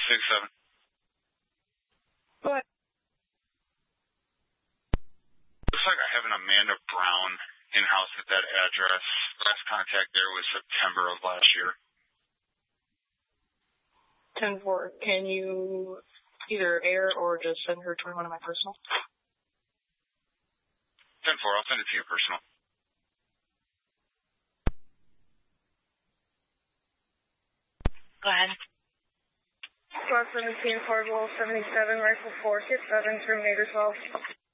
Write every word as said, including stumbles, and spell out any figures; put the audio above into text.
six seven. What? Looks like I have an Amanda Brown in-house at that address. Last contact there was September of last year. ten four. Can you either air or just send her twenty-one of my personal? ten four, I'll send it to your personal. Go ahead. Plus seventeen, Fargo seventy-seven, rifle four, hit seven, Terminator twelve.